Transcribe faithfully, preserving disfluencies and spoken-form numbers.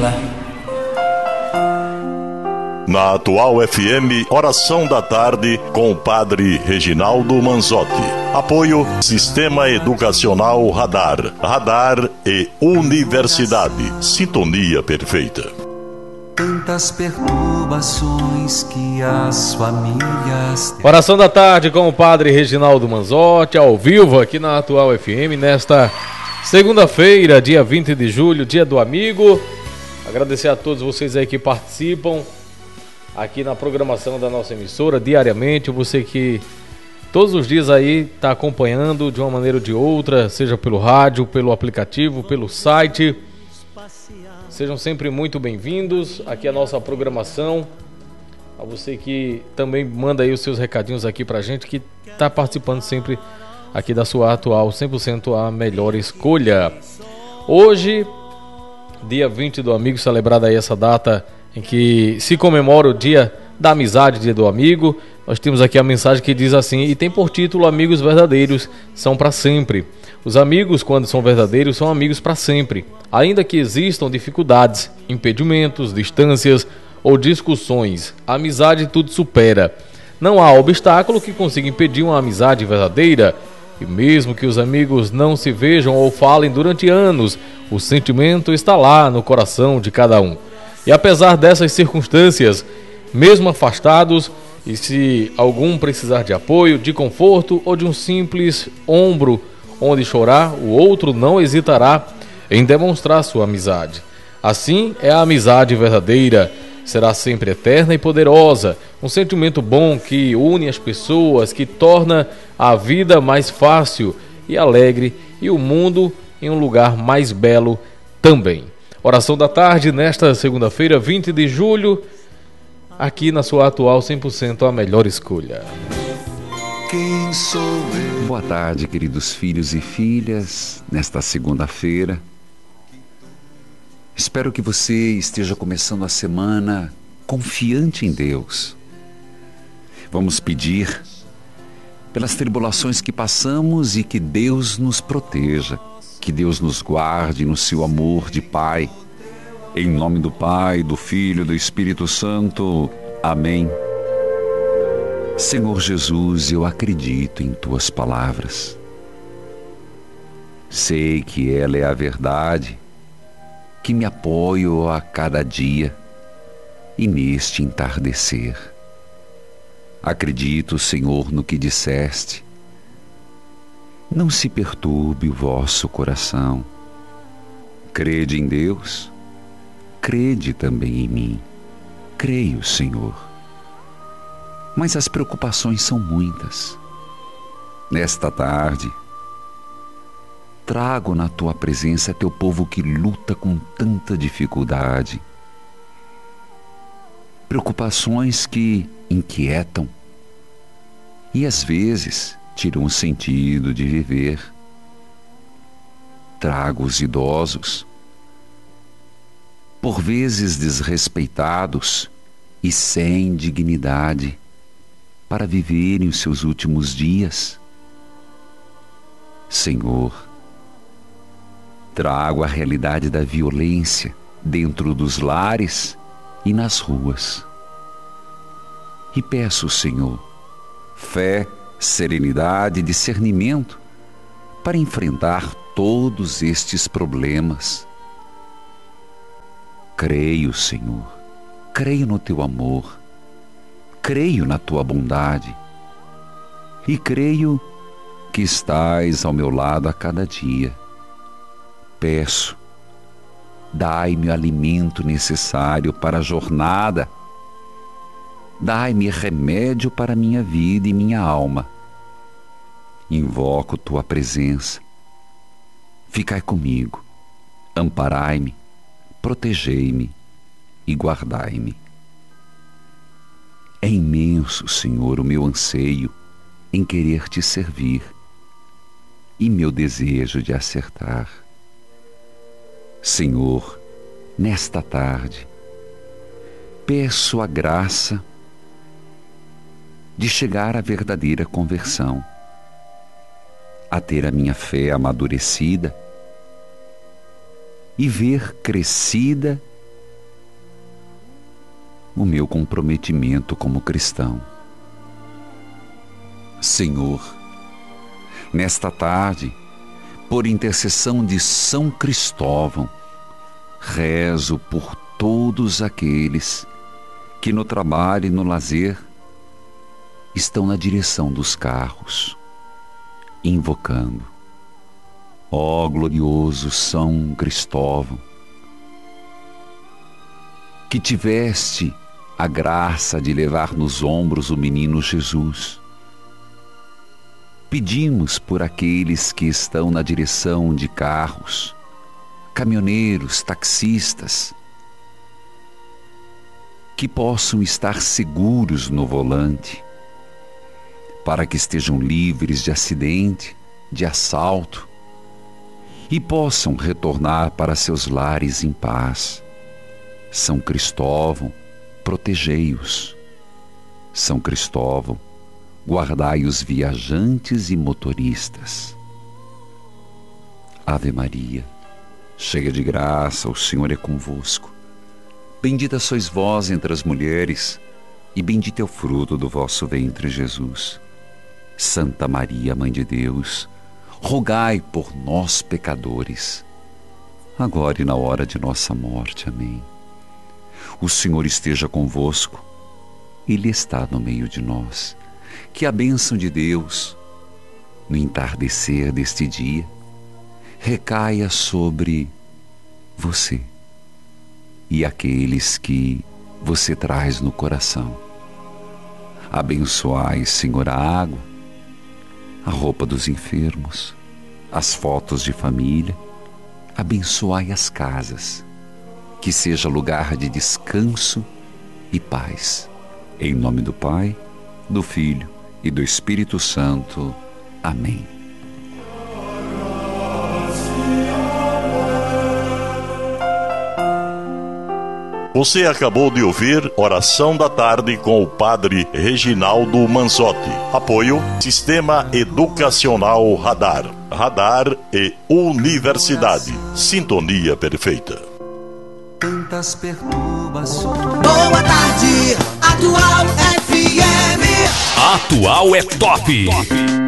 Paraíba. Na Atual F M, Oração da Tarde com o Padre Reginaldo Manzotti. Apoio Sistema Educacional Radar. Radar e Universidade. Sintonia perfeita. Tantas perturbações que as famílias têm. Oração da Tarde com o Padre Reginaldo Manzotti, ao vivo aqui na Atual F M, nesta segunda-feira, dia vinte de julho, dia do amigo. Agradecer a todos vocês aí que participam aqui na programação da nossa emissora diariamente, você que todos os dias aí está acompanhando de uma maneira ou de outra, seja pelo rádio, pelo aplicativo, pelo site. Sejam sempre muito bem-vindos aqui à nossa programação. A você que também manda aí os seus recadinhos aqui pra gente, que está participando sempre aqui da sua Atual, cem por cento a melhor escolha. Hoje, dia vinte do amigo, celebrada aí essa data em que se comemora o dia da amizade, dia do amigo. Nós temos aqui a mensagem que diz assim, e tem por título: amigos verdadeiros são para sempre. Os amigos, quando são verdadeiros, são amigos para sempre. Ainda que existam dificuldades, impedimentos, distâncias ou discussões, a amizade tudo supera. Não há obstáculo que consiga impedir uma amizade verdadeira. E mesmo que os amigos não se vejam ou falem durante anos, o sentimento está lá no coração de cada um. E apesar dessas circunstâncias, mesmo afastados, e se algum precisar de apoio, de conforto ou de um simples ombro onde chorar, o outro não hesitará em demonstrar sua amizade. Assim é a amizade verdadeira, será sempre eterna e poderosa, um sentimento bom que une as pessoas, que torna a vida mais fácil e alegre e o mundo em um lugar mais belo também. Oração da Tarde, nesta segunda-feira, vinte de julho, aqui na sua Atual, cem por cento a melhor escolha. Quem sou eu? Boa tarde, queridos filhos e filhas, nesta segunda-feira. Espero que você esteja começando a semana confiante em Deus. Vamos pedir pelas tribulações que passamos e que Deus nos proteja. Que Deus nos guarde no seu amor de Pai. Em nome do Pai, do Filho e do Espírito Santo. Amém. Senhor Jesus, eu acredito em Tuas palavras. Sei que ela é a verdade, que me apoio a cada dia e neste entardecer. Acredito, Senhor, no que disseste. Não se perturbe o vosso coração. Crede em Deus, crede também em mim. Creio, Senhor. Mas as preocupações são muitas. Nesta tarde, trago na Tua presença teu povo que luta com tanta dificuldade. Preocupações que inquietam e às vezes tiram o sentido de viver. Trago os idosos, por vezes desrespeitados e sem dignidade, para viverem os seus últimos dias. Senhor, trago a realidade da violência dentro dos lares e nas ruas. E peço, Senhor, fé, serenidade e discernimento para enfrentar todos estes problemas. Creio, Senhor, creio no Teu amor, creio na Tua bondade e creio que estás ao meu lado a cada dia. Peço, dai-me o alimento necessário para a jornada, dai-me remédio para a minha vida e minha alma. Invoco Tua presença. Ficai comigo, amparai-me, protegei-me e guardai-me. É imenso, Senhor, o meu anseio em querer Te servir e meu desejo de acertar. Senhor, nesta tarde, peço a graça de chegar à verdadeira conversão, a ter a minha fé amadurecida e ver crescida o meu comprometimento como cristão. Senhor, nesta tarde, por intercessão de São Cristóvão, rezo por todos aqueles que no trabalho e no lazer estão na direção dos carros, invocando: ó glorioso São Cristóvão, que tiveste a graça de levar nos ombros o menino Jesus. Pedimos por aqueles que estão na direção de carros, caminhoneiros, taxistas, que possam estar seguros no volante, para que estejam livres de acidente, de assalto, e possam retornar para seus lares em paz. São Cristóvão, protegei-os. São Cristóvão, guardai os viajantes e motoristas. Ave Maria, cheia de graça, o Senhor é convosco. Bendita sois vós entre as mulheres, e bendito é o fruto do vosso ventre, Jesus. Santa Maria, Mãe de Deus, rogai por nós, pecadores, agora e na hora de nossa morte. Amém. O Senhor esteja convosco, Ele está no meio de nós. Que a bênção de Deus, no entardecer deste dia, recaia sobre você e aqueles que você traz no coração. Abençoai, Senhor, a água, a roupa dos enfermos, as fotos de família. Abençoai as casas, que seja lugar de descanso e paz. Em nome do Pai, do Filho e do Espírito Santo. Amém. Você acabou de ouvir Oração da Tarde com o Padre Reginaldo Manzotti. Apoio Sistema Educacional Radar. Radar e Universidade. Sintonia perfeita. Tantas perturbações. Boa tarde, Atual F M. Atual é top.